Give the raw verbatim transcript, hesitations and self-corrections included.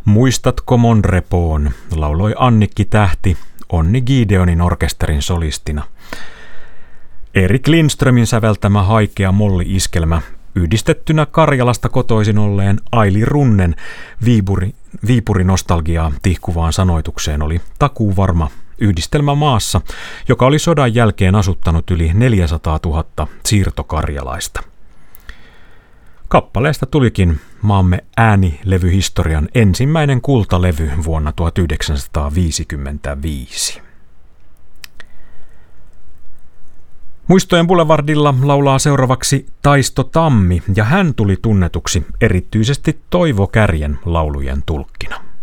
Muistatko Monrepoon, lauloi Annikki Tähti Onni Gideonin orkesterin solistina. Erik Lindströmin säveltämä haikea molli-iskelmä yhdistettynä Karjalasta kotoisin olleen Aili Runnen Viipuri, Viipuri-nostalgiaa tihkuvaan sanoitukseen oli takuuvarma yhdistelmä maassa, joka oli sodan jälkeen asuttanut yli neljäsataatuhatta siirtokarjalaista. Kappaleesta tulikin maamme äänilevyhistorian ensimmäinen kultalevy vuonna tuhatyhdeksänsataaviisikymmentäviisi. Muistojen Boulevardilla laulaa seuraavaksi Taisto Tammi, ja hän tuli tunnetuksi erityisesti Toivo Kärjen laulujen tulkkina.